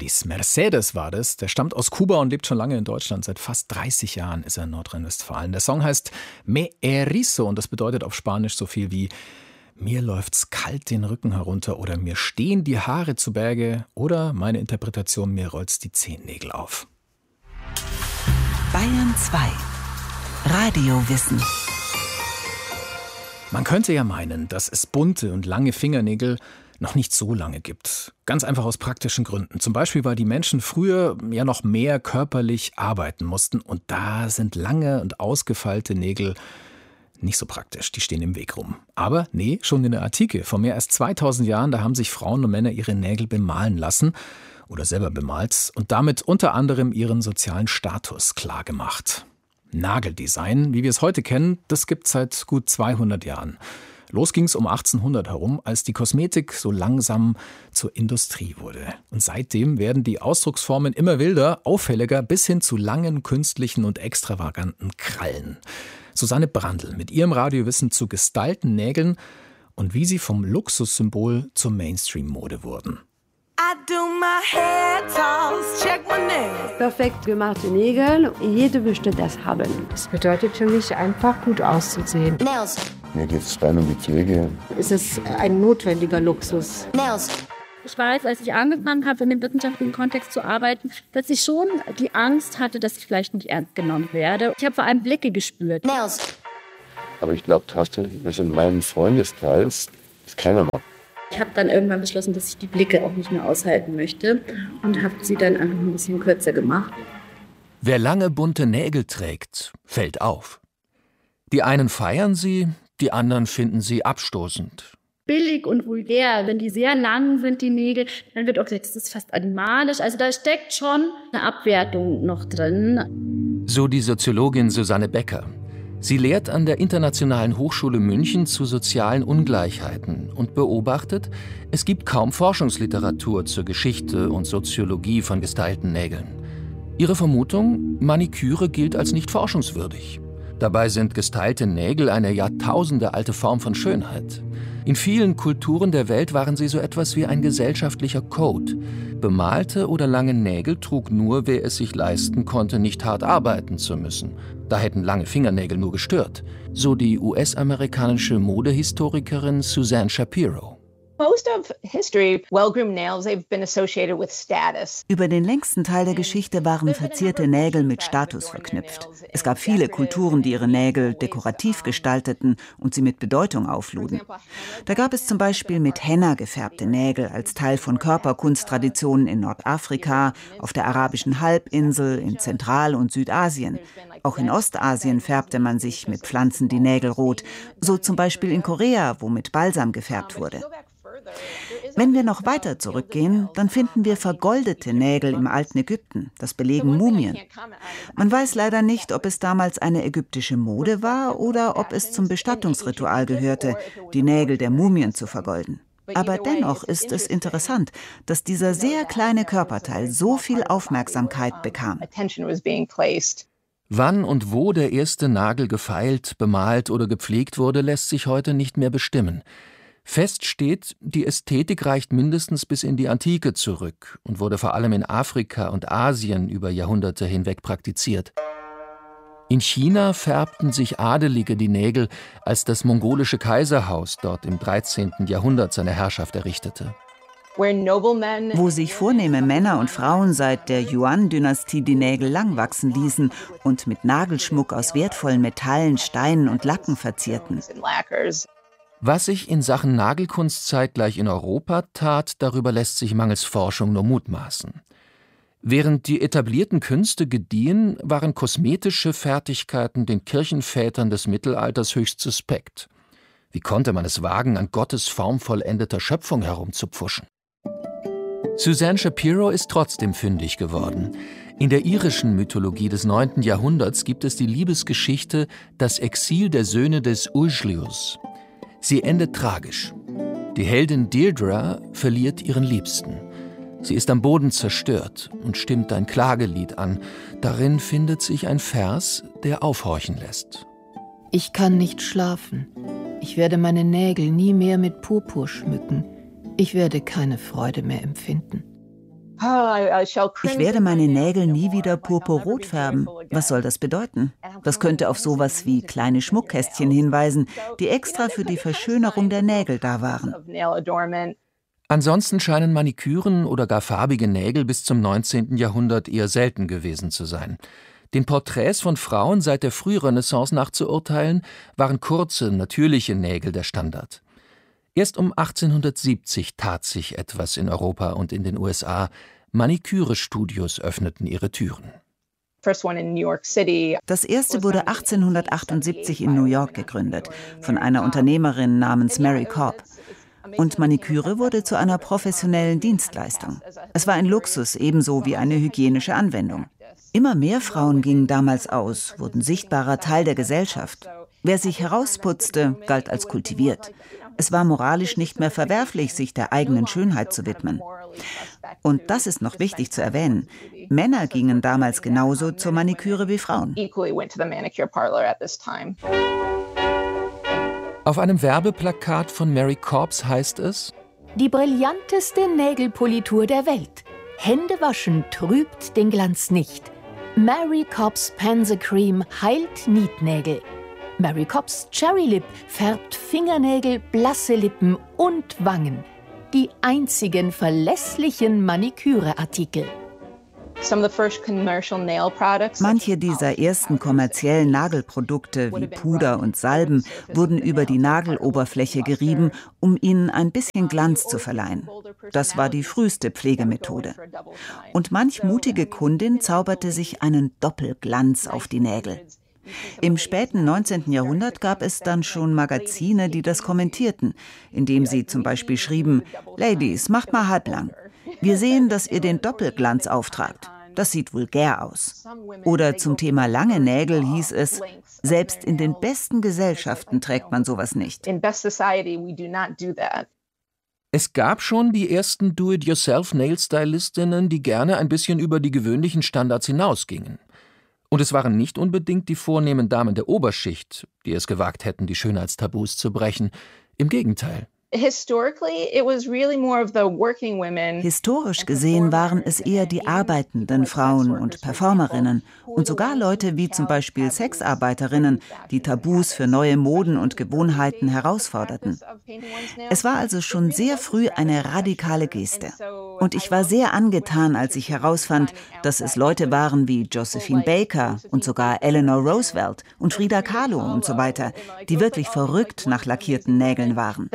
Luis Mercedes war das. Der stammt aus Kuba und lebt schon lange in Deutschland. Seit fast 30 Jahren ist er in Nordrhein-Westfalen. Der Song heißt Me Erizo und das bedeutet auf Spanisch so viel wie mir läuft's kalt den Rücken herunter oder mir stehen die Haare zu Berge oder meine Interpretation, mir rollt's die Zehennägel auf. Bayern 2 Radiowissen. Man könnte ja meinen, dass es bunte und lange Fingernägel noch nicht so lange gibt. Ganz einfach aus praktischen Gründen. Zum Beispiel, weil die Menschen früher ja noch mehr körperlich arbeiten mussten und da sind lange und ausgefeilte Nägel nicht so praktisch, die stehen im Weg rum. Aber nee, schon in der Antike, vor mehr als 2000 Jahren, da haben sich Frauen und Männer ihre Nägel bemalen lassen oder selber bemalt und damit unter anderem ihren sozialen Status klargemacht. Nageldesign, wie wir es heute kennen, das gibt es seit gut 200 Jahren. Los ging es um 1800 herum, als die Kosmetik so langsam zur Industrie wurde. Und seitdem werden die Ausdrucksformen immer wilder, auffälliger, bis hin zu langen, künstlichen und extravaganten Krallen. Susanne Brandl mit ihrem Radiowissen zu gestylten Nägeln und wie sie vom Luxussymbol zur Mainstream-Mode wurden. Perfekt gemachte Nägel, jede möchte das haben. Das bedeutet für mich einfach gut auszusehen. Nails. Mir geht es rein um die Pflege. Es ist ein notwendiger Luxus. Nails. Ich weiß, als ich angefangen habe, in dem wissenschaftlichen Kontext zu arbeiten, dass ich schon die Angst hatte, dass ich vielleicht nicht ernst genommen werde. Ich habe vor allem Blicke gespürt. Nails. Aber ich glaube trotzdem, dass in meinem Freundeskreis das keiner macht. Ich habe dann irgendwann beschlossen, dass ich die Blicke auch nicht mehr aushalten möchte und habe sie dann einfach ein bisschen kürzer gemacht. Wer lange bunte Nägel trägt, fällt auf. Die einen feiern sie, die anderen finden sie abstoßend. Billig und vulgär. Wenn die sehr lang sind, die Nägel, dann wird auch gesagt, das ist fast animalisch. Also da steckt schon eine Abwertung noch drin. So die Soziologin Susanne Becker. Sie lehrt an der Internationalen Hochschule München zu sozialen Ungleichheiten und beobachtet, es gibt kaum Forschungsliteratur zur Geschichte und Soziologie von gestylten Nägeln. Ihre Vermutung, Maniküre gilt als nicht forschungswürdig. Dabei sind gestylte Nägel eine jahrtausendealte Form von Schönheit. In vielen Kulturen der Welt waren sie so etwas wie ein gesellschaftlicher Code. Bemalte oder lange Nägel trug nur, wer es sich leisten konnte, nicht hart arbeiten zu müssen. Da hätten lange Fingernägel nur gestört. So die US-amerikanische Modehistorikerin Suzanne Shapiro. Über den längsten Teil der Geschichte waren verzierte Nägel mit Status verknüpft. Es gab viele Kulturen, die ihre Nägel dekorativ gestalteten und sie mit Bedeutung aufluden. Da gab es zum Beispiel mit Henna gefärbte Nägel als Teil von Körperkunsttraditionen in Nordafrika, auf der arabischen Halbinsel, in Zentral- und Südasien. Auch in Ostasien färbte man sich mit Pflanzen die Nägel rot, so zum Beispiel in Korea, wo mit Balsam gefärbt wurde. Wenn wir noch weiter zurückgehen, dann finden wir vergoldete Nägel im alten Ägypten. Das belegen Mumien. Man weiß leider nicht, ob es damals eine ägyptische Mode war oder ob es zum Bestattungsritual gehörte, die Nägel der Mumien zu vergolden. Aber dennoch ist es interessant, dass dieser sehr kleine Körperteil so viel Aufmerksamkeit bekam. Wann und wo der erste Nagel gefeilt, bemalt oder gepflegt wurde, lässt sich heute nicht mehr bestimmen. Fest steht, die Ästhetik reicht mindestens bis in die Antike zurück und wurde vor allem in Afrika und Asien über Jahrhunderte hinweg praktiziert. In China färbten sich Adelige die Nägel, als das mongolische Kaiserhaus dort im 13. Jahrhundert seine Herrschaft errichtete. Wo sich vornehme Männer und Frauen seit der Yuan-Dynastie die Nägel lang wachsen ließen und mit Nagelschmuck aus wertvollen Metallen, Steinen und Lacken verzierten. Was sich in Sachen Nagelkunst zeitgleich in Europa tat, darüber lässt sich mangels Forschung nur mutmaßen. Während die etablierten Künste gediehen, waren kosmetische Fertigkeiten den Kirchenvätern des Mittelalters höchst suspekt. Wie konnte man es wagen, an Gottes formvollendeter Schöpfung herumzupfuschen? Suzanne Shapiro ist trotzdem fündig geworden. In der irischen Mythologie des 9. Jahrhunderts gibt es die Liebesgeschichte Das Exil der Söhne des Oilglius. Sie endet tragisch. Die Heldin Deirdre verliert ihren Liebsten. Sie ist am Boden zerstört und stimmt ein Klagelied an. Darin findet sich ein Vers, der aufhorchen lässt. Ich kann nicht schlafen. Ich werde meine Nägel nie mehr mit Purpur schmücken. Ich werde keine Freude mehr empfinden. Ich werde meine Nägel nie wieder purpurrot färben. Was soll das bedeuten? Das könnte auf sowas wie kleine Schmuckkästchen hinweisen, die extra für die Verschönerung der Nägel da waren. Ansonsten scheinen Maniküren oder gar farbige Nägel bis zum 19. Jahrhundert eher selten gewesen zu sein. Den Porträts von Frauen seit der Frührenaissance nach zu urteilen, waren kurze, natürliche Nägel der Standard. Erst um 1870 tat sich etwas in Europa und in den USA. Maniküre-Studios öffneten ihre Türen. Das erste wurde 1878 in New York gegründet, von einer Unternehmerin namens Mary Cobb. Und Maniküre wurde zu einer professionellen Dienstleistung. Es war ein Luxus, ebenso wie eine hygienische Anwendung. Immer mehr Frauen gingen damals aus, wurden sichtbarer Teil der Gesellschaft. Wer sich herausputzte, galt als kultiviert. Es war moralisch nicht mehr verwerflich, sich der eigenen Schönheit zu widmen. Und das ist noch wichtig zu erwähnen. Männer gingen damals genauso zur Maniküre wie Frauen. Auf einem Werbeplakat von Mary Cobbs heißt es: Die brillanteste Nägelpolitur der Welt. Hände waschen trübt den Glanz nicht. Mary Cobbs Panzer Cream heilt Nietnägel. Mary Cobbs Cherry Lip färbt Fingernägel, blasse Lippen und Wangen. Die einzigen verlässlichen Maniküreartikel. Manche dieser ersten kommerziellen Nagelprodukte wie Puder und Salben wurden über die Nageloberfläche gerieben, um ihnen ein bisschen Glanz zu verleihen. Das war die früheste Pflegemethode. Und manch mutige Kundin zauberte sich einen Doppelglanz auf die Nägel. Im späten 19. Jahrhundert gab es dann schon Magazine, die das kommentierten, indem sie zum Beispiel schrieben: Ladies, macht mal halblang. Wir sehen, dass ihr den Doppelglanz auftragt. Das sieht vulgär aus. Oder zum Thema lange Nägel hieß es: Selbst in den besten Gesellschaften trägt man sowas nicht. Es gab schon die ersten Do-it-yourself-Nail-Stylistinnen, die gerne ein bisschen über die gewöhnlichen Standards hinausgingen. Und es waren nicht unbedingt die vornehmen Damen der Oberschicht, die es gewagt hätten, die Schönheitstabus zu brechen. Im Gegenteil. Historisch gesehen waren es eher die arbeitenden Frauen und Performerinnen und sogar Leute wie zum Beispiel Sexarbeiterinnen, die Tabus für neue Moden und Gewohnheiten herausforderten. Es war also schon sehr früh eine radikale Geste. Und ich war sehr angetan, als ich herausfand, dass es Leute waren wie Josephine Baker und sogar Eleanor Roosevelt und Frida Kahlo und so weiter, die wirklich verrückt nach lackierten Nägeln waren.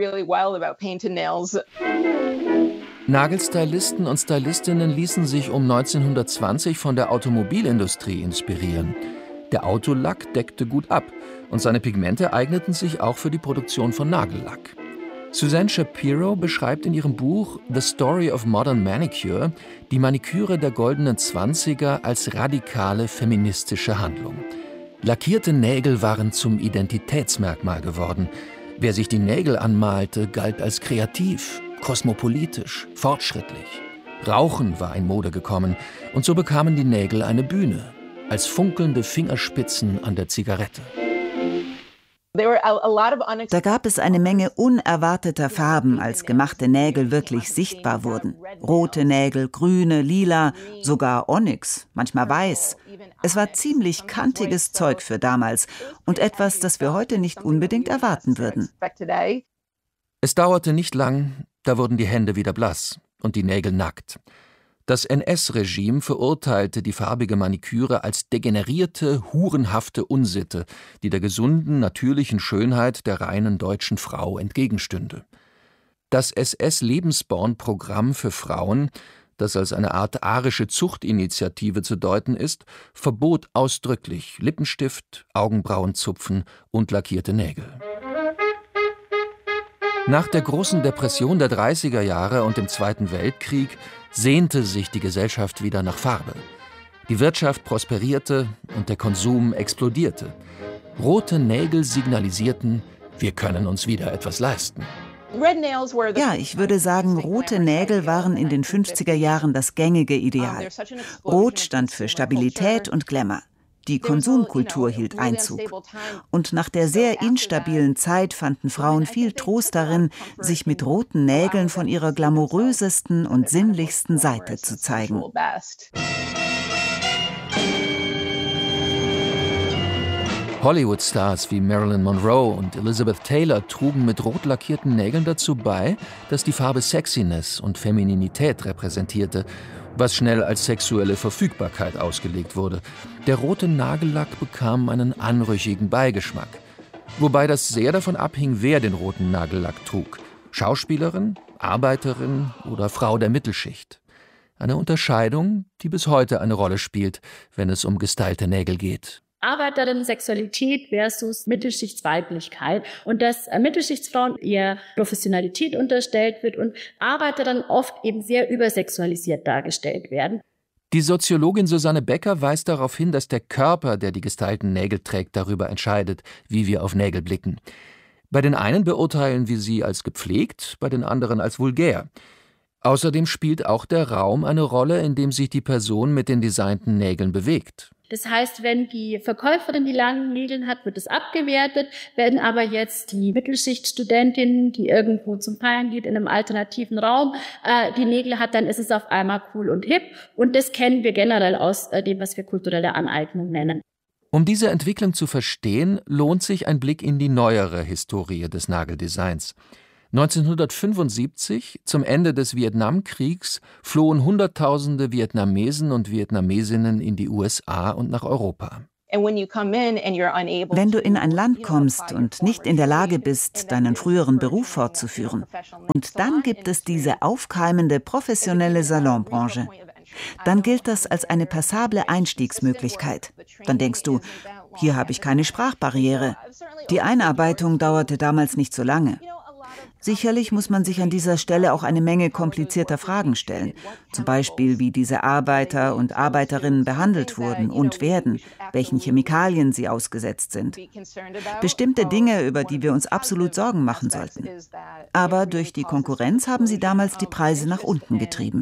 Nagelstylisten und Stylistinnen ließen sich um 1920 von der Automobilindustrie inspirieren. Der Autolack deckte gut ab und seine Pigmente eigneten sich auch für die Produktion von Nagellack. Suzanne Shapiro beschreibt in ihrem Buch The Story of Modern Manicure die Maniküre der goldenen 20er als radikale feministische Handlung. Lackierte Nägel waren zum Identitätsmerkmal geworden. Wer sich die Nägel anmalte, galt als kreativ, kosmopolitisch, fortschrittlich. Rauchen war in Mode gekommen und so bekamen die Nägel eine Bühne, als funkelnde Fingerspitzen an der Zigarette. Da gab es eine Menge unerwarteter Farben, als gemachte Nägel wirklich sichtbar wurden. Rote Nägel, grüne, lila, sogar Onyx, manchmal weiß. Es war ziemlich kantiges Zeug für damals und etwas, das wir heute nicht unbedingt erwarten würden. Es dauerte nicht lang, da wurden die Hände wieder blass und die Nägel nackt. Das NS-Regime verurteilte die farbige Maniküre als degenerierte, hurenhafte Unsitte, die der gesunden, natürlichen Schönheit der reinen deutschen Frau entgegenstünde. Das SS-Lebensborn-Programm für Frauen, das als eine Art arische Zuchtinitiative zu deuten ist, verbot ausdrücklich Lippenstift, Augenbrauenzupfen und lackierte Nägel. Nach der großen Depression der 30er Jahre und dem Zweiten Weltkrieg sehnte sich die Gesellschaft wieder nach Farbe. Die Wirtschaft prosperierte und der Konsum explodierte. Rote Nägel signalisierten, wir können uns wieder etwas leisten. Ja, ich würde sagen, rote Nägel waren in den 50er Jahren das gängige Ideal. Rot stand für Stabilität und Glamour. Die Konsumkultur hielt Einzug. Und nach der sehr instabilen Zeit fanden Frauen viel Trost darin, sich mit roten Nägeln von ihrer glamourösesten und sinnlichsten Seite zu zeigen. Hollywood-Stars wie Marilyn Monroe und Elizabeth Taylor trugen mit rot lackierten Nägeln dazu bei, dass die Farbe Sexiness und Femininität repräsentierte, was schnell als sexuelle Verfügbarkeit ausgelegt wurde. Der rote Nagellack bekam einen anrüchigen Beigeschmack. Wobei das sehr davon abhing, wer den roten Nagellack trug. Schauspielerin, Arbeiterin oder Frau der Mittelschicht. Eine Unterscheidung, die bis heute eine Rolle spielt, wenn es um gestylte Nägel geht. Arbeiterinnen-Sexualität versus Mittelschichtsweiblichkeit und dass Mittelschichtsfrauen eher Professionalität unterstellt wird und Arbeiter dann oft eben sehr übersexualisiert dargestellt werden. Die Soziologin Susanne Becker weist darauf hin, dass der Körper, der die gestylten Nägel trägt, darüber entscheidet, wie wir auf Nägel blicken. Bei den einen beurteilen wir sie als gepflegt, bei den anderen als vulgär. Außerdem spielt auch der Raum eine Rolle, in dem sich die Person mit den designten Nägeln bewegt. Das heißt, wenn die Verkäuferin die langen Nägel hat, wird es abgewertet. Wenn aber jetzt die Mittelschichtstudentin, die irgendwo zum Feiern geht, in einem alternativen Raum, die Nägel hat, dann ist es auf einmal cool und hip. Und das kennen wir generell aus dem, was wir kulturelle Aneignung nennen. Um diese Entwicklung zu verstehen, lohnt sich ein Blick in die neuere Historie des Nageldesigns. 1975, zum Ende des Vietnamkriegs, flohen Hunderttausende Vietnamesen und Vietnamesinnen in die USA und nach Europa. Wenn du in ein Land kommst und nicht in der Lage bist, deinen früheren Beruf fortzuführen, und dann gibt es diese aufkeimende professionelle Salonbranche, dann gilt das als eine passable Einstiegsmöglichkeit. Dann denkst du, hier habe ich keine Sprachbarriere. Die Einarbeitung dauerte damals nicht so lange. Sicherlich muss man sich an dieser Stelle auch eine Menge komplizierter Fragen stellen. Zum Beispiel, wie diese Arbeiter und Arbeiterinnen behandelt wurden und werden, welchen Chemikalien sie ausgesetzt sind. Bestimmte Dinge, über die wir uns absolut Sorgen machen sollten. Aber durch die Konkurrenz haben sie damals die Preise nach unten getrieben.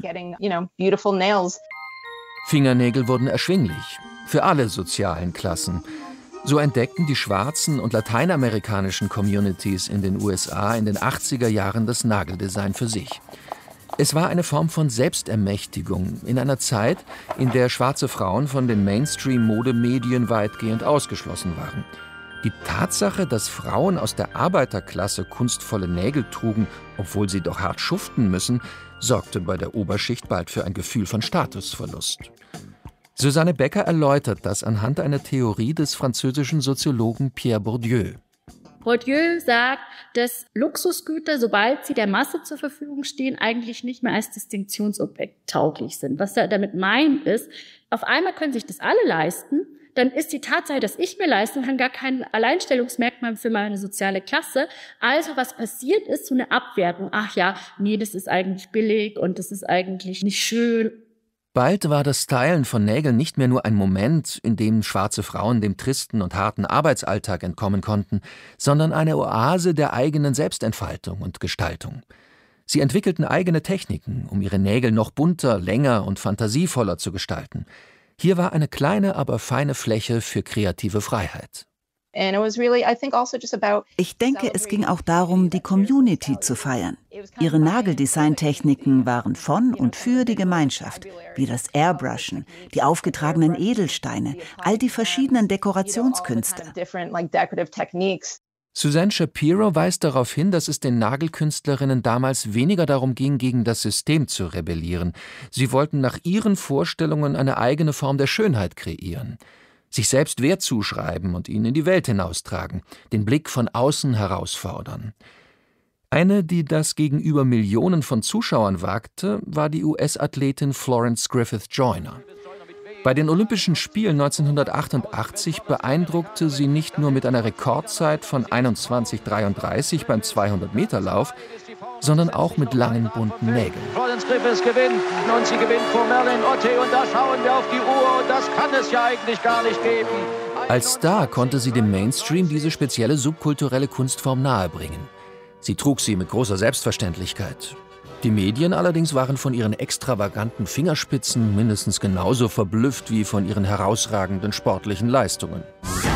Fingernägel wurden erschwinglich, für alle sozialen Klassen. So entdeckten die schwarzen und lateinamerikanischen Communities in den USA in den 80er Jahren das Nageldesign für sich. Es war eine Form von Selbstermächtigung in einer Zeit, in der schwarze Frauen von den Mainstream-Modemedien weitgehend ausgeschlossen waren. Die Tatsache, dass Frauen aus der Arbeiterklasse kunstvolle Nägel trugen, obwohl sie doch hart schuften müssen, sorgte bei der Oberschicht bald für ein Gefühl von Statusverlust. Susanne Becker erläutert das anhand einer Theorie des französischen Soziologen Pierre Bourdieu. Bourdieu sagt, dass Luxusgüter, sobald sie der Masse zur Verfügung stehen, eigentlich nicht mehr als Distinktionsobjekt tauglich sind. Was er damit meint ist, auf einmal können sich das alle leisten, dann ist die Tatsache, dass ich mir leisten kann, gar kein Alleinstellungsmerkmal für meine soziale Klasse. Also was passiert ist, so eine Abwertung. Ach ja, nee, das ist eigentlich billig und das ist eigentlich nicht schön. Bald war das Stylen von Nägeln nicht mehr nur ein Moment, in dem schwarze Frauen dem tristen und harten Arbeitsalltag entkommen konnten, sondern eine Oase der eigenen Selbstentfaltung und Gestaltung. Sie entwickelten eigene Techniken, um ihre Nägel noch bunter, länger und fantasievoller zu gestalten. Hier war eine kleine, aber feine Fläche für kreative Freiheit. Ich denke, es ging auch darum, die Community zu feiern. Ihre Nageldesign-Techniken waren von und für die Gemeinschaft, wie das Airbrushen, die aufgetragenen Edelsteine, all die verschiedenen Dekorationskünste. Suzanne Shapiro weist darauf hin, dass es den Nagelkünstlerinnen damals weniger darum ging, gegen das System zu rebellieren. Sie wollten nach ihren Vorstellungen eine eigene Form der Schönheit kreieren. Sich selbst Wert zuschreiben und ihn in die Welt hinaustragen, den Blick von außen herausfordern. Eine, die das gegenüber Millionen von Zuschauern wagte, war die US-Athletin Florence Griffith Joyner. Bei den Olympischen Spielen 1988 beeindruckte sie nicht nur mit einer Rekordzeit von 21,33 beim 200-Meter-Lauf, sondern auch mit langen, bunten Nägeln. Florence Griffith gewinnt und sie gewinnt vor Merlin Ottey und da schauen wir auf die Uhr und das kann es ja eigentlich gar nicht geben. Als Star konnte sie dem Mainstream diese spezielle subkulturelle Kunstform nahebringen. Sie trug sie mit großer Selbstverständlichkeit. Die Medien allerdings waren von ihren extravaganten Fingerspitzen mindestens genauso verblüfft wie von ihren herausragenden sportlichen Leistungen.